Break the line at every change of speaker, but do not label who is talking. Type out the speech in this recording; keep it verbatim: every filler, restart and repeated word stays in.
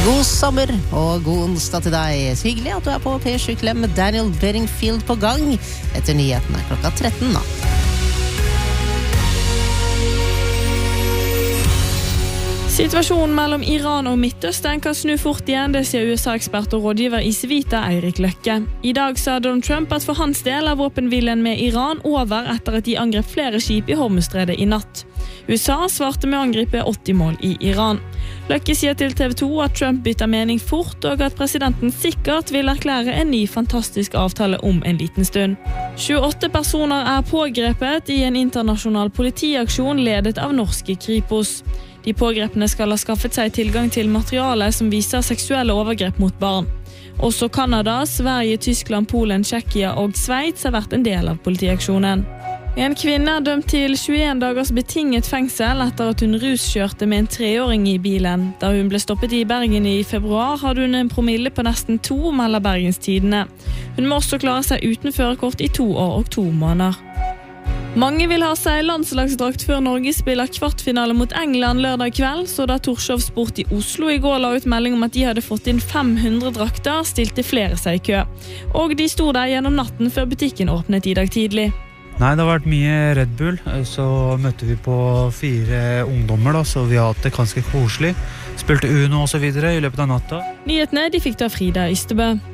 God sommer og god onsdag til deg. Så hyggelig at du er på P-sjuklem med Daniel Bedingfield på gang etter nyhetene klokka tretten da.
Situasjonen mellom Iran og Midtøsten kan snu fort igjen, det sier U S A-ekspert og rådgiver i Civita, Eirik Løkke. I dag sa Donald Trump at for hans del er våpenhvilen med Iran over etter at de angrep flere skip i Hormuzstredet i natt. U S A svarte med å angripe åtti mål i Iran. Løkke sier til T V to at Trump bytter mening fort, og at presidenten sikkert vil erklære en ny fantastisk avtale om en liten stund. tjueåtte personer er pågrepet i en internasjonal politiaksjon ledet av norske Kripos. De pågrepne skal ha skaffet seg tilgang til materiale som viser seksuelle overgrep mot barn. Også Kanada, Sverige, Tyskland, Polen, Tsjekkia og Sveits har vært en del av politiaksjonen. En kvinne er dømt til tjueen dagers betinget fengsel etter at hun ruskjørte med en treåring i bilen. Da hun ble stoppet i Bergen i februar, hadde hun en promille på nesten to, melder Bergens Tidende. Hun må også klare seg uten førerkort i to år og to måneder. Mange vil ha seg landslagsdrakt før Norge spiller kvartfinale mot England lørdag kveld, så da Torshov Sport i Oslo i går la ut melding om at de hadde fått inn fem hundre drakter, stilte flere seg i kø. Og de sto der gjennom natten før butikken åpnet i dag tidlig.
Nei, det har vært mye Red Bull, så møtte vi på fire ungdommer da, så vi har hatt det ganske koselig. Spilte Uno og så videre i løpet av natta.
Nyhetene de fikk da Frida Ystebø.